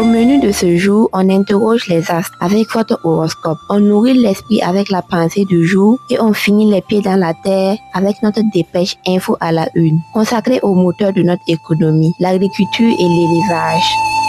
Au menu de ce jour, on interroge les astres avec votre horoscope. On nourrit l'esprit avec la pensée du jour et on finit les pieds dans la terre avec notre dépêche info à la une, consacrée au moteur de notre économie, l'agriculture et l'élevage.